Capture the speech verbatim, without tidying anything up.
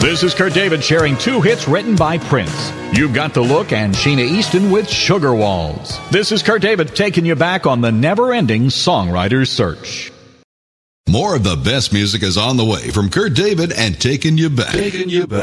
This is Kurt David sharing two hits written by Prince. You've Got the Look and Sheena Easton with Sugar Walls. This is Kurt David taking you back on the never-ending songwriter's search. More of the best music is on the way from Kurt David and Taking You Back. Taking You Back.